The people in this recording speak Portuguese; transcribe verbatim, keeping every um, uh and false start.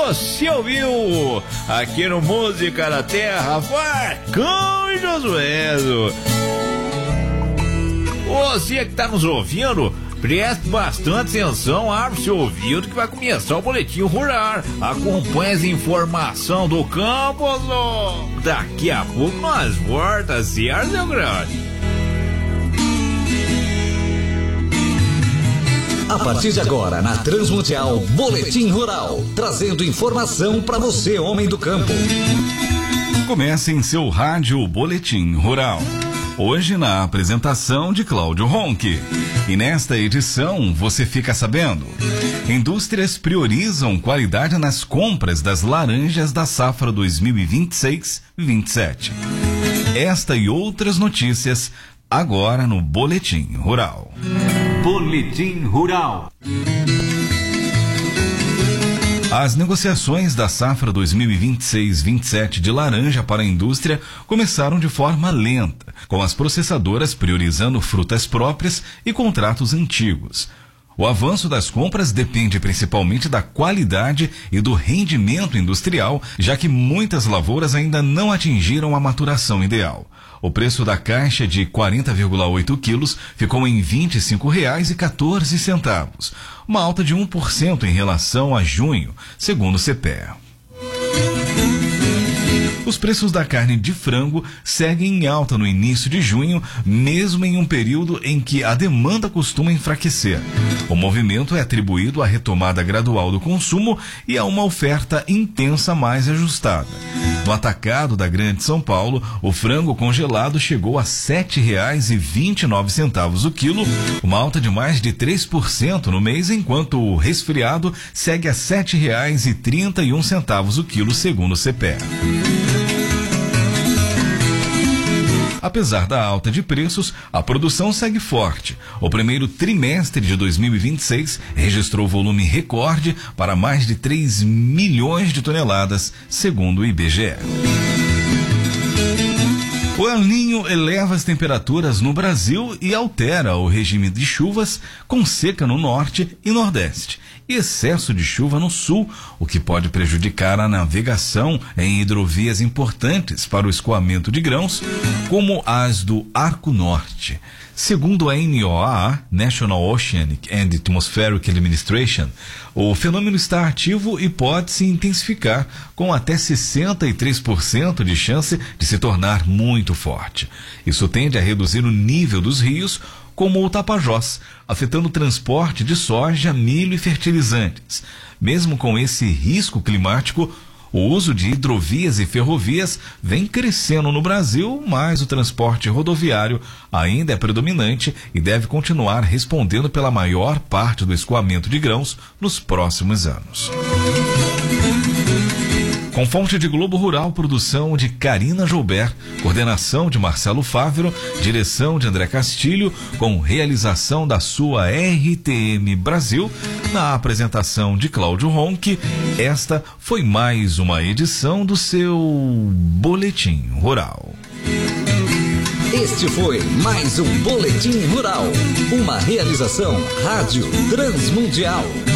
Você ouviu aqui no Música da Terra, Farcão e Josuedo. Você que tá nos ouvindo, preste bastante atenção, abre seu ouvido que vai começar o Boletim Rural. Acompanhe as informações do campo. Daqui a pouco nós voltamos, certo, meu grande? A partir de agora, na Transmundial, Boletim Rural, trazendo informação para você, homem do campo. Comece em seu rádio Boletim Rural. Hoje na apresentação de Cláudio Ronque. E nesta edição você fica sabendo: indústrias priorizam qualidade nas compras das laranjas da safra dois mil e vinte e seis vinte e sete. Esta e outras notícias agora no Boletim Rural. Boletim Rural. As negociações da safra dois mil e vinte e seis vinte e sete de laranja para a indústria começaram de forma lenta, com as processadoras priorizando frutas próprias e contratos antigos. O avanço das compras depende principalmente da qualidade e do rendimento industrial, já que muitas lavouras ainda não atingiram a maturação ideal. O preço da caixa de quarenta vírgula oito quilos ficou em vinte e cinco reais e quatorze centavos, uma alta de um por cento em relação a junho, segundo o C P E A. Os preços da carne de frango seguem em alta no início de junho, mesmo em um período em que a demanda costuma enfraquecer. O movimento é atribuído à retomada gradual do consumo e a uma oferta intensa mais ajustada. No atacado da Grande São Paulo, o frango congelado chegou a sete reais e vinte e nove centavos o quilo, uma alta de mais de três por cento no mês, enquanto o resfriado segue a sete reais e trinta e um centavos o quilo, segundo o C P E A. Apesar da alta de preços, a produção segue forte. O primeiro trimestre de dois mil e vinte e seis registrou volume recorde para mais de três milhões de toneladas, segundo o I B G E. O El Niño eleva as temperaturas no Brasil e altera o regime de chuvas, com seca no norte e nordeste, e excesso de chuva no sul, o que pode prejudicar a navegação em hidrovias importantes para o escoamento de grãos, como as do Arco Norte. Segundo a N O A A, National Oceanic and Atmospheric Administration, o fenômeno está ativo e pode se intensificar, com até sessenta e três por cento de chance de se tornar muito forte. Isso tende a reduzir o nível dos rios, como o Tapajós, afetando o transporte de soja, milho e fertilizantes. Mesmo com esse risco climático, o uso de hidrovias e ferrovias vem crescendo no Brasil, mas o transporte rodoviário ainda é predominante e deve continuar respondendo pela maior parte do escoamento de grãos nos próximos anos. Com fonte de Globo Rural, produção de Karina Joubert, coordenação de Marcelo Fávero, direção de André Castilho, com realização da sua R T M Brasil, na apresentação de Cláudio Ronque, esta foi mais uma edição do seu Boletim Rural. Este foi mais um Boletim Rural, uma realização Rádio Transmundial.